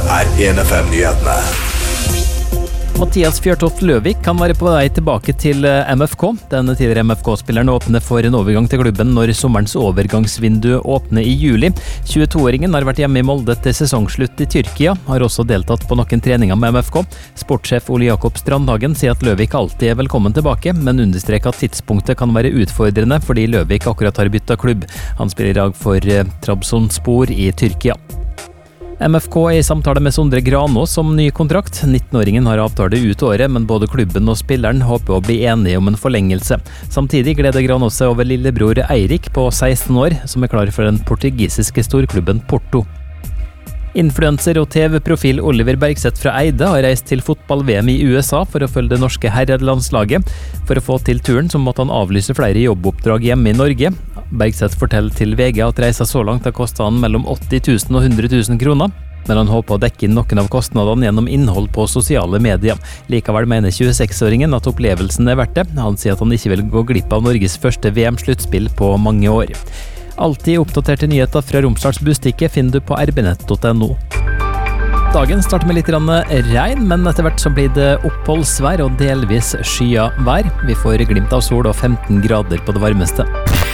1FM-nyhetene. Mathias Fjørtoft Løvik kan være på vei tilbake til MFK. Den tidligere MFK-spilleren åpner for en overgang til klubben når sommerens overgangsvindu åpner i juli. 22-åringen har vært hjemme i Molde til sesongslutt i Tyrkia, har også deltatt på noen treninger med MFK. Sportssjef Ole Jakob Strandhagen sier at Løvik alltid er velkommen tilbake, men understreker at tidspunktet kan være utfordrende fordi Løvik akkurat har byttet klubb. Han spiller i dag for Trabzonspor i Tyrkia. MFK er i samtale med Sondre Granås om ny kontrakt. 19-åringen har avtale ut året, men både klubben og spilleren håper å bli enige om en forlengelse. Samtidig gleder Granås seg over lillebror Eirik på 16 år, som er klar for den portugisiske storklubben Porto. Influencer og TV-profil Oliver Bergseth fra Eide har reist til fotball-VM i USA for å følge det norske herrelandslaget. For å få til turen så måtte han avlyse flere jobboppdrag hjemme i Norge. Bergseth forteller til VG at reisa så langt har kostet han mellom 80 000 og 100 000 kroner, men han håper å dekke inn noen av kostnadene gjennom innhold på sosiale medier. Likevel mener 26-åringen at opplevelsen er verdt det. Han sier at han ikke vil gå glipp av Norges første VM-sluttspill på mange år. Alltid oppdaterte nyheter fra Romsdals Bustikke finner du på rbnett.no. Dagen starter med litt regn, men etter hvert så blir det oppholdsvær og delvis skya vær. Vi får glimt av sol og 15 grader på det varmeste.